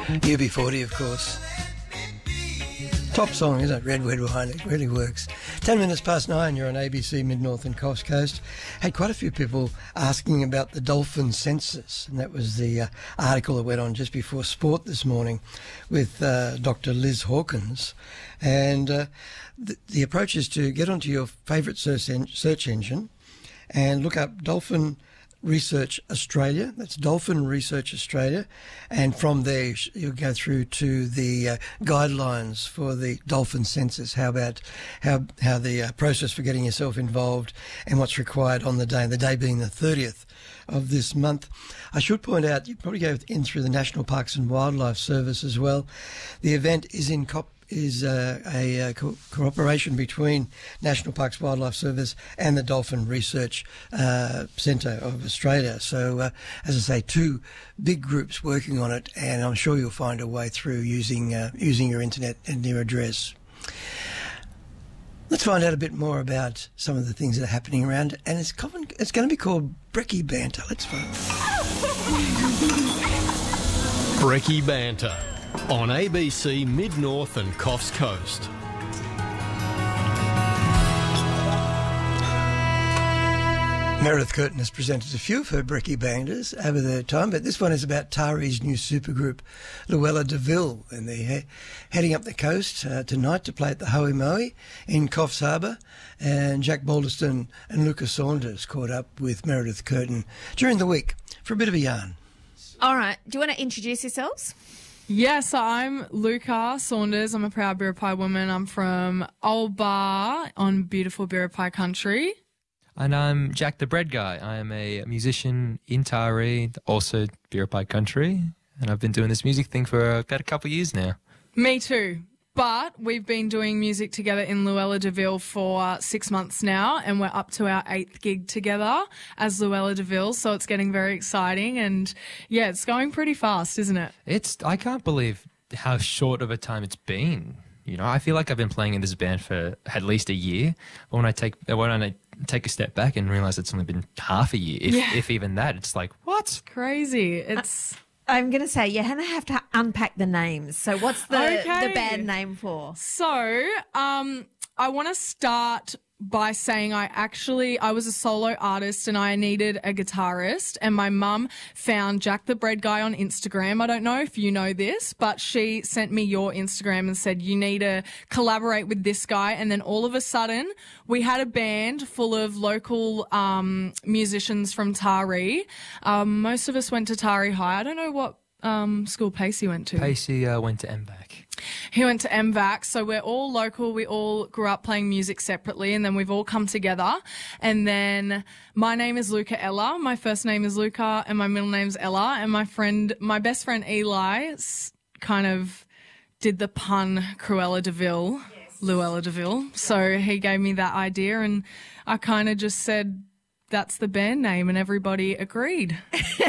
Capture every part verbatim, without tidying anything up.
U B forty, of course. Top song, isn't it? Red, Red Wine. It really works. Ten minutes past nine, you're on A B C Mid-North and Coast Coast. Had quite a few people asking about the dolphin census, and that was the uh, article that went on just before sport this morning with uh, Doctor Liz Hawkins. And uh, the, the approach is to get onto your favourite search, en- search engine and look up Dolphin Research Australia. That's Dolphin Research Australia, and from there you'll go through to the uh, guidelines for the dolphin census. How about how how the uh, process for getting yourself involved and what's required on the day. The day being the thirtieth of this month. I should point out you probably go in through the National Parks and Wildlife Service as well. The event is in cop. is uh, a uh, co- cooperation between National Parks Wildlife Service and the Dolphin Research uh, Centre of Australia. So, uh, as I say, two big groups working on it, and I'm sure you'll find a way through using uh, using your internet and your address. Let's find out a bit more about some of the things that are happening around, and it's common, it's going to be called Brekkie Banter. Let's find Brekkie Banter on A B C Mid-North and Coffs Coast. Meredith Curtin has presented a few of her Brekkie Bangers over the time, but this one is about Tari's new supergroup, Luella DeVille, and they're he- heading up the coast uh, tonight to play at the Hoey Moe in Coffs Harbour, and Jack Balderston and Lucas Saunders caught up with Meredith Curtin during the week for a bit of a yarn. All right, do you want to introduce yourselves? Yes, I'm Luca Saunders. I'm a proud Biripi woman. I'm from Old Bar on beautiful Biripi country. And I'm Jack the Bread Guy. I am a musician in Taree, also Biripi country, and I've been doing this music thing for about a couple of years now. Me too. But we've been doing music together in Luella DeVille for uh, six months now, and we're up to our eighth gig together as Luella DeVille, so it's getting very exciting, and yeah, it's going pretty fast, isn't it? It's I can't believe how short of a time it's been. You know, I feel like I've been playing in this band for at least a year, but when I take when I take a step back and realise it's only been half a year, if, Yeah. if even that, it's like, what? Crazy. It's... I'm going to say you're going to have to unpack the names. So what's the, Okay. the band name for? So, um, I want to start by saying I actually, I was a solo artist and I needed a guitarist, and my mum found Jack the Bread Guy on Instagram. I don't know if you know this, but she sent me your Instagram and said, you need to collaborate with this guy. And then all of a sudden we had a band full of local, um, musicians from Taree. Um, most of us went to Taree High. I don't know what, um, school Pacey went to. Pacey uh, went to M V A C. He went to M V A C, so we're all local. We all grew up playing music separately, and then we've all come together. And then my name is Luca Ella. My first name is Luca, and my middle name's Ella. And my friend, my best friend Eli, s- kind of did the pun Cruella DeVille, yes. Luella DeVille. So he gave me that idea, and I kind of just said, that's the band name, and everybody agreed.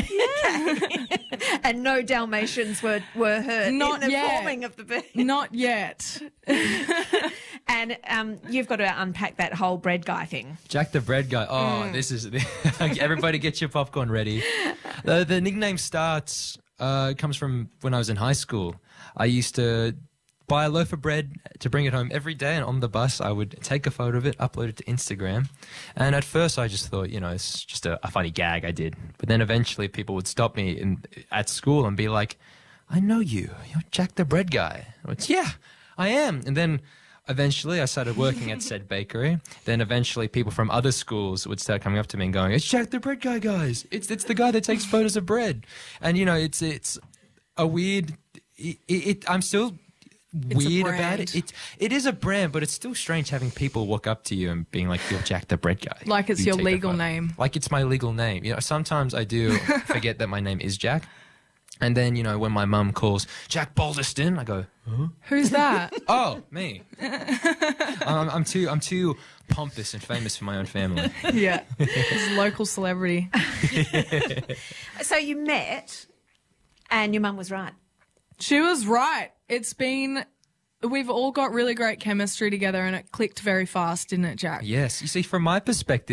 And no Dalmatians were, were hurt Not in the yet. forming of the band. Not yet. And um, you've got to unpack that whole bread guy thing. Jack the Bread Guy. Oh, Mm. this is... Everybody get your popcorn ready. The, the nickname starts... Uh, comes from when I was in high school. I used to buy a loaf of bread to bring it home every day, and on the bus I would take a photo of it, upload it to Instagram. And at first I just thought, you know, it's just a, a funny gag I did. But then eventually people would stop me in, at school and be like, I know you. You're Jack the Bread Guy. I went, yeah, I am. And then eventually I started working at said bakery. Then eventually people from other schools would start coming up to me and going, it's Jack the Bread Guy, guys. It's it's the guy that takes photos of bread. And, you know, it's it's a weird... It, it, I'm still weird a about brand. it. it. It is a brand, but it's still strange having people walk up to you and being like, you're Jack the Bread Guy. Like it's You your take a legal photo. name. Like it's my legal name. You know, sometimes I do forget that my name is Jack. And then, you know, when my mum calls, Jack Balderston, I go, huh? Who's that? Oh, me. um, I'm too I'm too pompous and famous for my own family. Yeah. He's a local celebrity. So you met, and your mum was right. She was right. It's been... We've all got really great chemistry together, and it clicked very fast, didn't it, Jack? Yes. You see, from my perspective,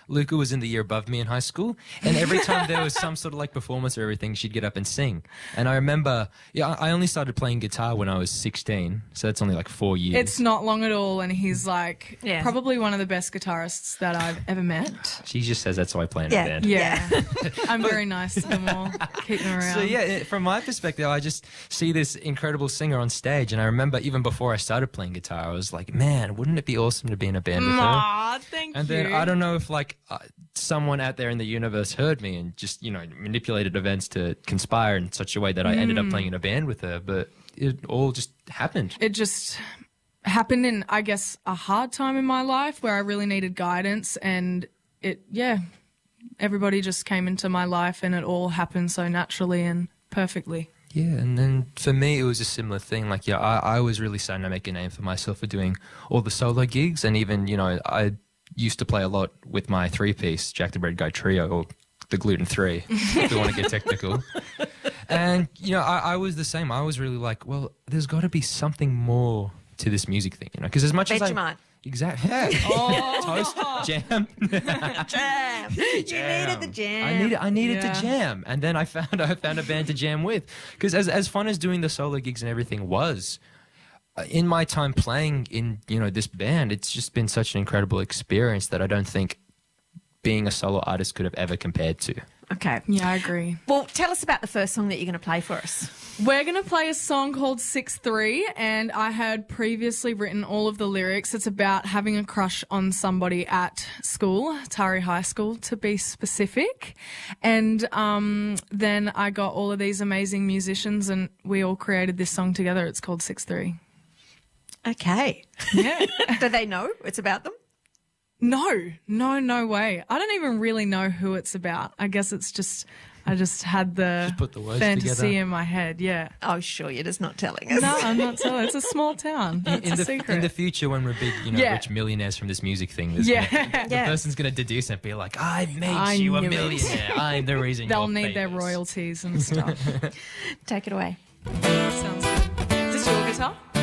Luca was in the year above me in high school, and every time there was some sort of like performance or everything, she'd get up and sing. And I remember, yeah, I I only started playing guitar when I was sixteen, so that's only like four years. It's not long at all, and he's like Yeah. probably one of the best guitarists that I've ever met. She just says that's why I play in Yeah. a band. Yeah, I'm very nice to them all. Keep them around. So yeah, it, from my perspective, I just see this incredible singer on stage, and I remember even before I started playing guitar, I was like, man, wouldn't it be awesome to be in a band with her? Aw, thank And you. then I don't know if like uh, someone out there in the universe heard me and just, you know, manipulated events to conspire in such a way that I ended up playing in a band with her, but it all just happened. It just happened in, I guess, a hard time in my life where I really needed guidance, and it, yeah, everybody just came into my life, and it all happened so naturally and perfectly. Yeah, and then for me, it was a similar thing. Like, yeah, I, I was really starting to make a name for myself for doing all the solo gigs, and even, you know, I used to play a lot with my three-piece Jack the Bread Guy trio, or the Gluten Three, if we want to get technical. And, you know, I, I was the same. I was really like, well, there's got to be something more to this music thing, you know, because as much as I... Vegemite. Exactly. Yeah. Toast, jam. Jam. You needed the jam. I needed, I needed Yeah. to jam, and then I found, I found a band to jam with. Because as as fun as doing the solo gigs and everything was, uh, in my time playing in, you know, this band, it's just been such an incredible experience that I don't think being a solo artist could have ever compared to. Okay. Yeah, I agree. Well, tell us about the first song that you're going to play for us. We're going to play a song called six three, and I had previously written all of the lyrics. It's about having a crush on somebody at school, Tari High School to be specific. And um, then I got all of these amazing musicians, and we all created this song together. It's called six three. Okay. Yeah. Do they know it's about them? No, no, no way. I don't even really know who it's about. I guess it's just, I just had the Just put the words fantasy together. in my head. Yeah. Oh, sure, you're just not telling us. No, I'm not telling. It's a small town. It's In a the, secret. in the future, when we're big, you know, Yeah. rich millionaires from this music thing, there's Yeah. gonna, the Yeah. person's going to deduce and be like, I made I you a knew it. millionaire. I'm the reason They'll you're need their famous." royalties and stuff. Take it away. Sounds good. Is this your guitar?